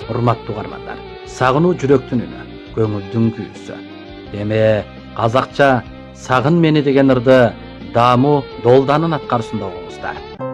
Урматтуу угармандар, сагынуу жүрөктүн үнү, көңүлдүн күйүүсү. Эми казакча "Сагын мени" деген ырды Дааму Долданын аткаруусунда угуңуздар.